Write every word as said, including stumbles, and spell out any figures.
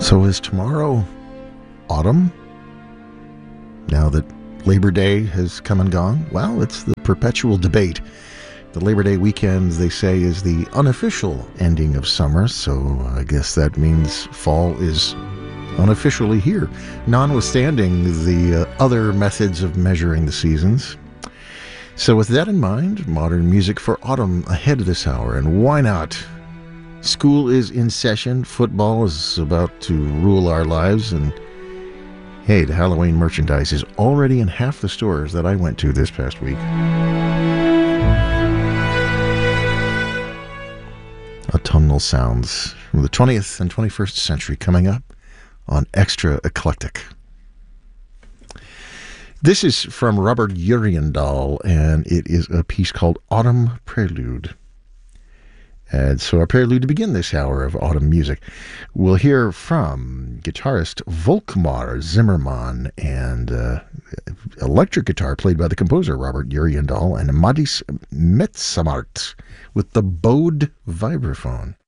So is tomorrow autumn? Now that Labor Day has come and gone? Well, it's the perpetual debate. The Labor Day weekend, they say, is the unofficial ending of summer, so I guess that means fall is unofficially here, notwithstanding the uh, other methods of measuring the seasons. So with that in mind, modern music for autumn ahead of this hour, and why not? School is in session, football is about to rule our lives, and hey, the Halloween merchandise is already in half the stores that I went to this past week. Autumnal sounds from the twentieth and twenty-first century coming up on Extra Eclectic. This is from Robert Uriendahl, and it is a piece called Autumn Prelude. And so our prelude to begin this hour of autumn music, we'll hear from guitarist Volkmar Zimmermann and uh, electric guitar played by the composer Robert Uriendahl and Amadis Metsamart with the bowed vibraphone.